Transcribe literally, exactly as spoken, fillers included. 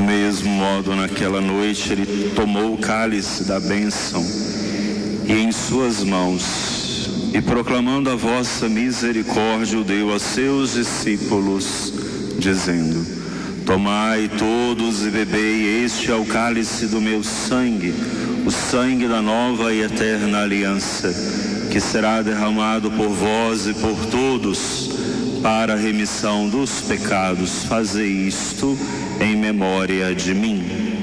mesmo modo, naquela noite, ele tomou o cálice da bênção e em suas mãos, e proclamando a vossa misericórdia, o deu a seus discípulos, dizendo: tomai todos e bebei, este é o cálice do meu sangue, o sangue da nova e eterna aliança, que será derramado por vós e por todos, para a remissão dos pecados. Fazei isto em memória de mim.